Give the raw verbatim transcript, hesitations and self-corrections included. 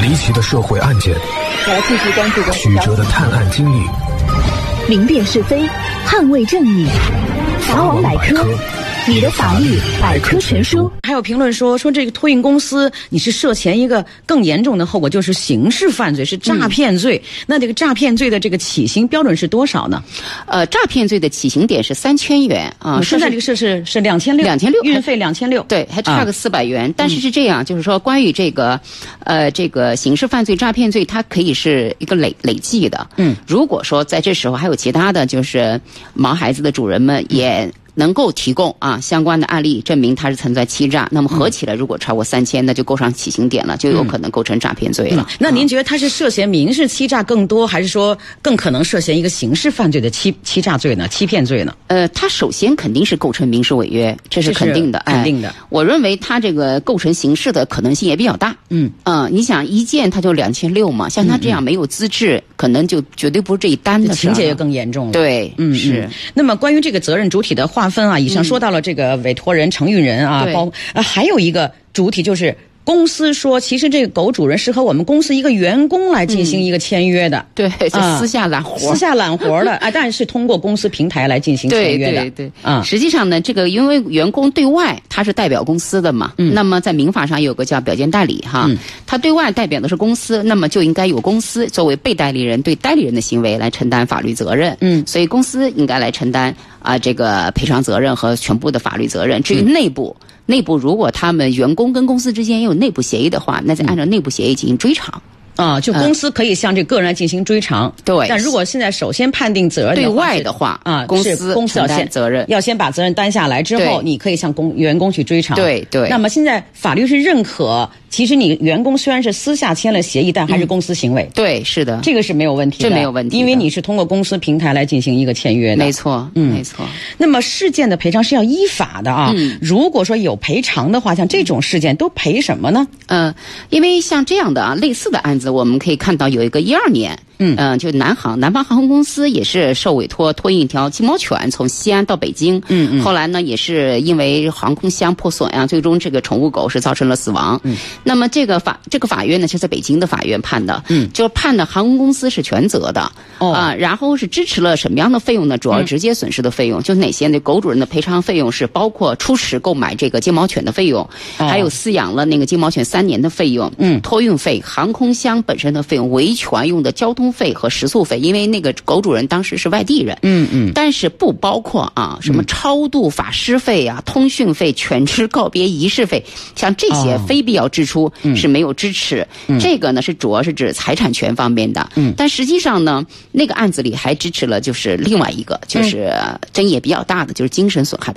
离奇的社会案件， 我要继续关注曲折的探案经历， 明辨是非，捍卫正义。法网百科，你的法律百科全书。 还有评论说说这个托运公司你是涉嫌一个更严重的后果，就是刑事犯罪，是诈骗罪、嗯、那这个诈骗罪的这个起刑标准是多少呢？ 呃诈骗罪的起刑点是三千元啊、呃、 现在这个是是是两千六两千六运费两千六， 对，还差个四百元、啊、但是是这样、嗯、就是说关于这个呃这个刑事犯罪诈骗罪它可以是一个累累计的。嗯，如果说在这时候还有其他的就是毛孩子的主人们也能够提供啊相关的案例证明他是存在欺诈，那么合起来如果超过三千，那就构上起刑点了，就有可能构成诈骗罪了、嗯嗯、 那您觉得他是涉嫌民事欺诈更多，还是说更可能涉嫌一个刑事犯罪的欺欺诈罪呢，欺骗罪呢？ 呃他首先肯定是构成民事违约，这是肯定的， 肯定的、哎、 我认为他这个构成刑事的可能性也比较大。嗯嗯、呃，你想一件他就两千六嘛，像他这样没有资质、嗯、可能就绝对不是这一单的情节也更严重了。 对，嗯是、嗯、 那么关于这个责任主体的划分啊，以上说到到了这个委托人、承运人啊，包啊还有一个主体就是公司说，其实这个狗主人是和我们公司一个员工来进行一个签约的，嗯、 对，就私下揽活、啊， 私下揽活的啊，但是通过公司平台来进行签约的， 对对对，啊、嗯，实际上呢，这个因为员工对外他是代表公司的嘛，嗯，那么在民法上有个叫表见代理哈，嗯，他对外代表的是公司，那么就应该由公司作为被代理人对代理人的行为来承担法律责任，嗯，所以公司应该来承担啊这个赔偿责任和全部的法律责任。至于内部。嗯内部如果他们员工跟公司之间也有内部协议的话，那再按照内部协议进行追偿。 啊，就公司可以向这个人来进行追偿。对、嗯，但如果现在首先判定责任对外的话啊，公司公司要先责任， 要先把责任担下来之后，你可以向公员工去追偿。 对对。 那么现在法律是认可，其实你员工虽然是私下签了协议，但还是公司行为。 嗯、对，是的， 这个是没有问题的， 这没有问题， 因为你是通过公司平台来进行一个签约的。 没错，嗯，没错。 那么事件的赔偿是要依法的啊。嗯。如果说有赔偿的话，像这种事件都赔什么呢？ 呃，因为像这样的啊类似的案子，我们可以看到。有一个一二年，嗯嗯、呃，就南航南方航空公司也是受委托托运一条金毛犬从西安到北京，嗯嗯，后来呢也是因为航空箱破损啊，最终这个宠物狗是造成了死亡。嗯，那么这个法这个法院呢是在北京的法院判的，嗯，就判的航空公司是全责的，哦啊、呃，然后是支持了什么样的费用呢？主要直接损失的费用，嗯、就是哪些呢？狗主人的赔偿费用是包括初始购买这个金毛犬的费用，哦、还有饲养了那个金毛犬三年的费用，嗯，托运费、航空箱本身的费用。维权用的交通费和食宿费，因为那个狗主人当时是外地人，嗯嗯，但是不包括啊什么超度法师费啊、通讯费、犬只告别仪式费，像这些非必要支出是没有支持。嗯、这个呢是主要是指财产权方面的，嗯，但实际上呢，那个案子里还支持了就是另外一个就是争议也比较大的，就是精神损害。